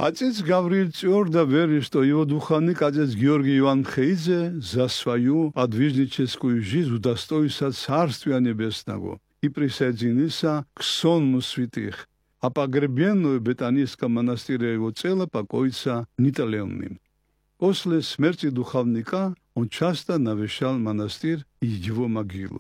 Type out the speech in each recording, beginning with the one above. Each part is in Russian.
Отец Гавриил твердо верит, что его духовник, отец Георгий Иван Мхеидзе, за свою подвижническую жизнь удостоится Царствия Небесного и присоединится к сонму святых, а погребенную в Бетанийском монастыре его тело покоится нетленным. После смерти духовника он часто навещал монастырь и его могилу.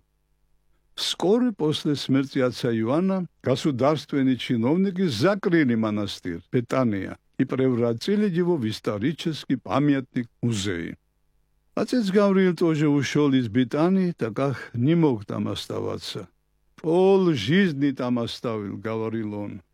Вскоре после смерти отца Иоанна государственные чиновники закрыли монастырь Бетания и превратили его в исторический памятник музея. Отец Гавриил тоже ушел из Бетании, так как не мог там оставаться. Пол жизни там оставил, говорил он.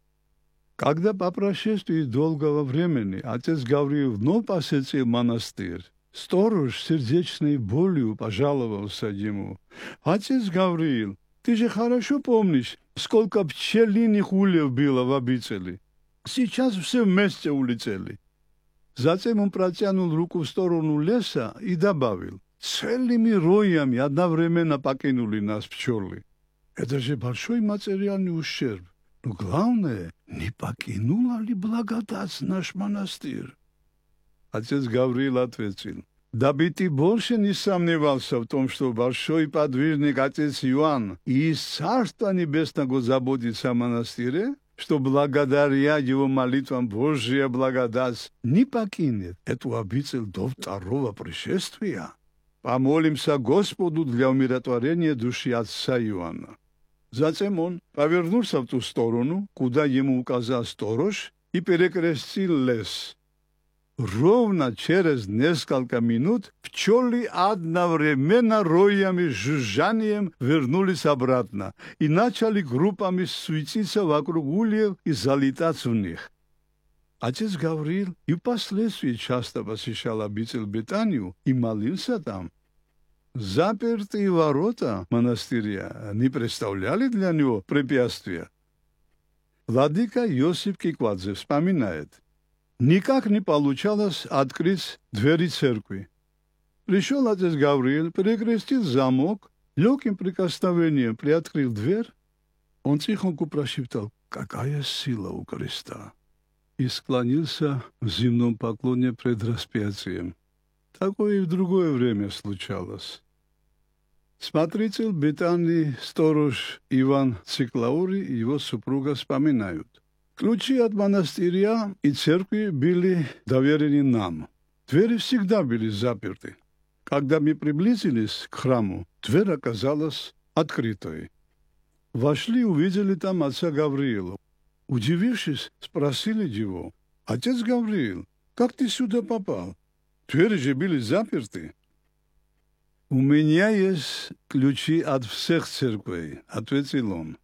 Когда по прошествии долгого времени отец Гавриил вновь посетил монастырь, сторож сердечной болью пожаловался ему. «Отец Гавриил, ты же хорошо помнишь, сколько пчелиных ульев было в обители? Сейчас все вместе улетели». Затем он протянул руку в сторону леса и добавил: «Целыми роями одновременно покинули нас пчелы. Это же большой материальный ущерб. Но главное, не покинула ли благодать наш монастырь?» Отец Гавриил ответил: «Дабы ты больше не сомневался в том, что большой подвижник отец Иоанн и из Царства Небесного заботится о монастыре, что благодаря его молитвам Божья благодать не покинет эту обитель до второго пришествия. Помолимся Господу для умиротворения души отца Иоанна». Затем он повернулся в ту сторону, куда ему указал сторож, и перекрестил лес. Ровно через несколько минут пчелы одновременно роями с жужжанием вернулись обратно и начали группами суетиться вокруг ульев и залетать в них. Отец Гавриил и впоследствии часто посещал обитель Бетанию и молился там. Запертые ворота монастыря не представляли для него препятствия. Владыка Иосиф Киквадзе вспоминает: «Никак не получалось открыть двери церкви. Пришел отец Гавриил, перекрестил замок, легким прикосновением приоткрыл дверь. Он тихонько прошептал: «Какая сила у креста!» и склонился в земном поклоне пред распятием. Такое и в другое время случалось. Смотритель Бетании, сторож Иван Циклаури и его супруга вспоминают: «Ключи от монастыря и церкви были доверены нам. Двери всегда были заперты. Когда мы приблизились к храму, дверь оказалась открытой. Вошли, увидели там отца Гавриила. Удивившись, спросили его: «Отец Гавриил, как ты сюда попал? Двери же были заперты». «У меня есть ключи от всех церквей», — ответил он.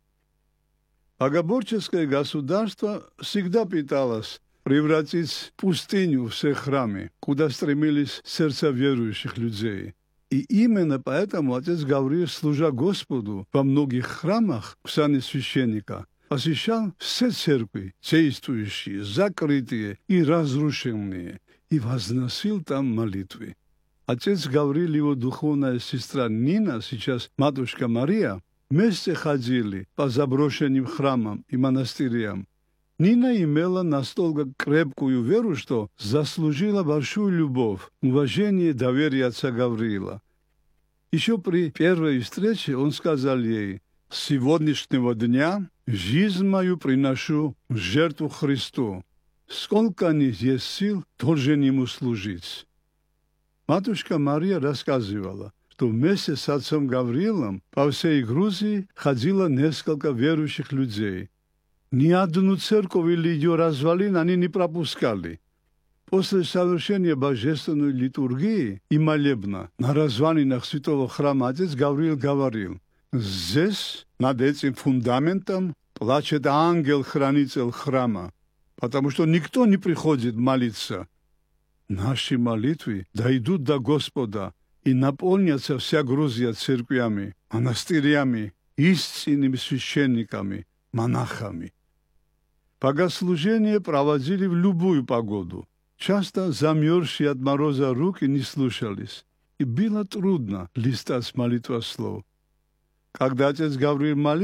Богоборческое государство всегда пыталось превратить в пустыню все храмы, куда стремились сердца верующих людей. И именно поэтому отец Гавриил, служа Господу во многих храмах в сане священника, посещал все церкви, действующие, закрытые и разрушенные, и возносил там молитвы. Отец Гавриил и его духовная сестра Нина, сейчас матушка Мария, вместе ходили по заброшенным храмам и монастырям. Нина имела настолько крепкую веру, что заслужила большую любовь, уважение и доверие отца Гавриила. Еще при первой встрече он сказал ей: «С сегодняшнего дня жизнь мою приношу в жертву Христу. Сколько ни есть сил, должен ему служить». Матушка Мария рассказывала, что вместе с отцом Гавриилом по всей Грузии ходило несколько верующих людей. Ни одну церковь или ее развалин они не пропускали. После совершения божественной литургии и молебна на развалинах святого храма отец Гавриил говорил: «Здесь, над этим фундаментом, плачет ангел-хранитель храма, потому что никто не приходит молиться. Наши молитвы дойдут до Господа, и наполнится вся Грузия церквями, монастырями, истинными священниками, монахами». Богослужения проводили в любую погоду. Часто замерзшие от мороза руки не слушались, и было трудно листать молитвослов. Когда отец Гавриил молился,